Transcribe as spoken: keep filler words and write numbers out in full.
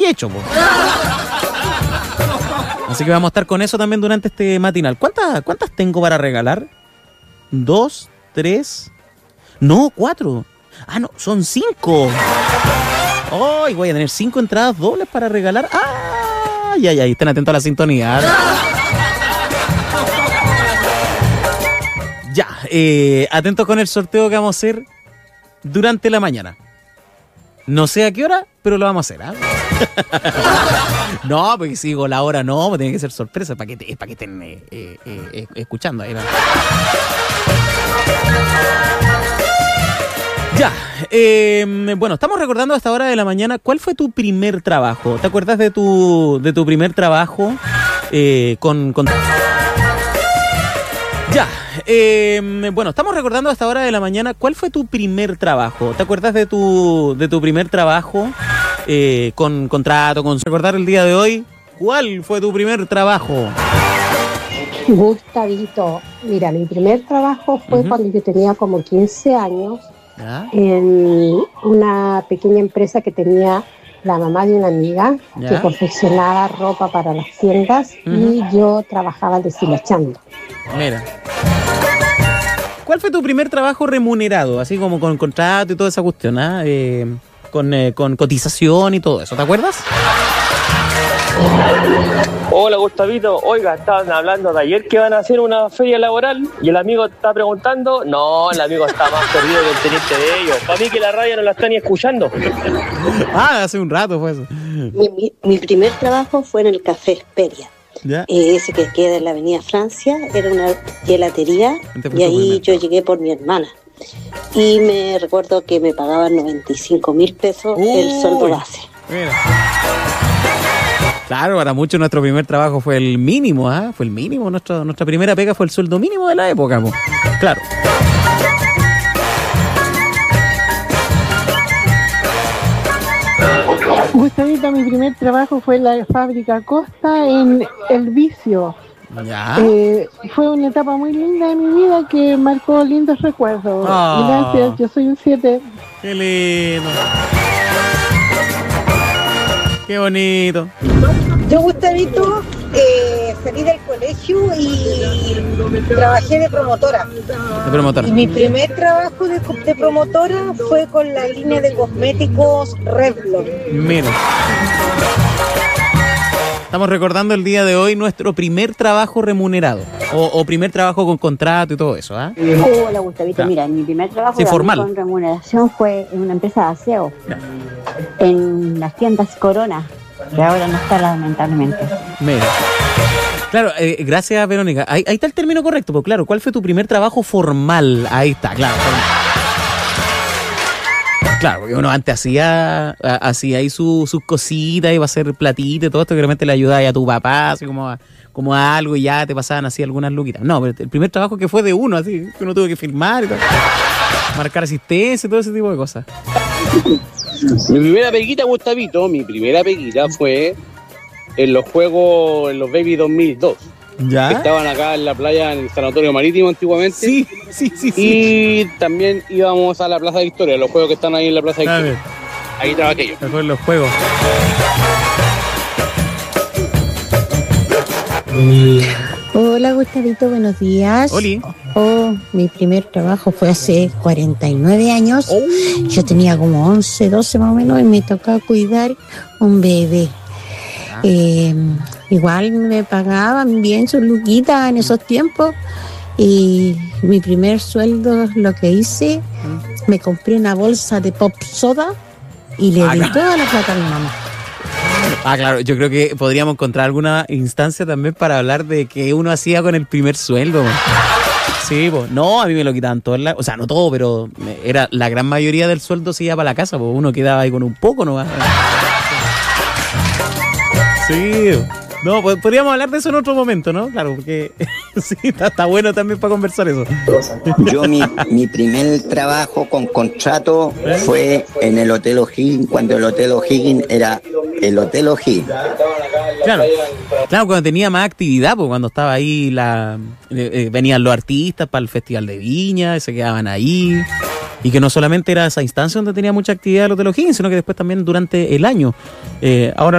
hecho, pues. Así que vamos a estar con eso también durante este matinal. ¿Cuántas, cuántas tengo para regalar? ¿Dos? ¿Tres? No, cuatro. Ah, no, son cinco. Hoy oh, voy a tener cinco entradas dobles para regalar. ¡Ah! Ya, ya, estén atentos a la sintonía. Ya, eh, atentos con el sorteo que vamos a hacer durante la mañana. No sé a qué hora, pero lo vamos a hacer, ¿ah? ¿eh? No, porque si digo la hora no, tiene que ser sorpresa para que, te, para que estén eh, eh, eh, escuchando. Ahí, ¿no? Ya, eh, bueno, estamos recordando a esta hora de la mañana. ¿Cuál fue tu primer trabajo? ¿Te acuerdas de tu, de tu primer trabajo eh, con, con... Ya, eh, bueno, estamos recordando a esta hora de la mañana. ¿Cuál fue tu primer trabajo? ¿Te acuerdas de tu, de tu primer trabajo eh, con contrato, con recordar el día de hoy? ¿Cuál fue tu primer trabajo? Gustavito, mira, mi primer trabajo fue uh-huh. cuando yo tenía como quince años ¿ya? En una pequeña empresa que tenía la mamá de una amiga ¿ya? Que confeccionaba ropa para las tiendas uh-huh. y yo trabajaba deshilachando. Mira. ¿Cuál fue tu primer trabajo remunerado? Así como con contrato y toda esa cuestión, ¿ah? eh, con, eh, con cotización y todo eso, ¿te acuerdas? Hola Gustavito, oiga, estaban hablando de ayer que van a hacer una feria laboral y el amigo está preguntando. No, el amigo está más perdido que el teniente de ellos. Para mí que la radio no la están ni escuchando. Ah, hace un rato fue eso. Mi, mi, mi primer trabajo fue en el Café Esperia. ¿Ya? Eh, ese que queda en la avenida Francia, era una gelatería y ahí yo llegué por mi hermana. Y me recuerdo que me pagaban noventa y cinco mil pesos Uy, el sueldo base. Mira. Claro, para muchos nuestro primer trabajo fue el mínimo, ¿ah? ¿eh? Fue el mínimo, nuestra, nuestra primera pega fue el sueldo mínimo de la época, pues. Claro. Gustavito, mi primer trabajo fue en la fábrica Costa en El Vicio. ¿Ya? Eh, fue una etapa muy linda de mi vida que marcó lindos recuerdos. Oh. Gracias, yo soy un siete. Qué lindo. Qué bonito. Yo, Gustavito, eh, salí del colegio y trabajé de promotora. De promotora. Y mi primer trabajo de, de promotora fue con la línea de cosméticos Revlon. Mira. Estamos recordando el día de hoy nuestro primer trabajo remunerado. O, o primer trabajo con contrato y todo eso, ¿ah? ¿eh? Hola, Gustavito. Claro. Mira, mi primer trabajo sí, formal. con remuneración fue en una empresa de aseo. Claro. En las tiendas Corona, que ahora no está lamentablemente. Mira. Claro, eh, gracias, Verónica. Ahí, ahí está el término correcto, pues claro. ¿Cuál fue tu primer trabajo formal? Ahí está, claro. Claro, porque uno antes hacía, hacía ahí sus su cositas, iba a hacer platita y todo esto, que realmente le ayudaba a tu papá, así como a, como a algo y ya te pasaban así algunas luquitas. No, pero el primer trabajo que fue de uno, así, que uno tuvo que filmar y todo. Marcar asistencia y todo ese tipo de cosas. Mi primera peguita, Gustavito, mi primera peguita fue en los Juegos, en los Baby dos mil dos. ¿Ya? Que estaban acá en la playa, en el Sanatorio Marítimo antiguamente. Sí, sí, sí. Y sí. también íbamos a la Plaza Victoria, los juegos que están ahí en la Plaza Victoria. Ahí trabajé yo. Mejor los juegos. Hola Gustavito, buenos días. Oli. Oh, mi primer trabajo fue hace cuarenta y nueve años. Oh. Yo tenía como once, doce más o menos y me tocaba cuidar un bebé. Ah. Eh, igual me pagaban bien sus luquitas en esos tiempos y mi primer sueldo, lo que hice, me compré una bolsa de pop soda y le ah, di claro. toda la plata a mi mamá. Ah, claro, yo creo que podríamos encontrar alguna instancia también para hablar de qué uno hacía con el primer sueldo. Sí, pues, no, a mí me lo quitaban todo, la, o sea, no todo, pero era la gran mayoría del sueldo se iba para la casa, pues uno quedaba ahí con un poco, ¿no? Sí, no, pues podríamos hablar de eso en otro momento, ¿no? Claro, porque sí, está, está bueno también para conversar eso. Yo, mi, mi primer trabajo con contrato ¿Eh? fue en el Hotel O'Higgins, cuando el Hotel O'Higgins era el Hotel O'Higgins. Claro, claro, cuando tenía más actividad, pues cuando estaba ahí, la eh, eh, venían los artistas para el Festival de Viña, se quedaban ahí. Y que no solamente era esa instancia donde tenía mucha actividad el Hotel O'Higgins, sino que después también durante el año. Eh, ahora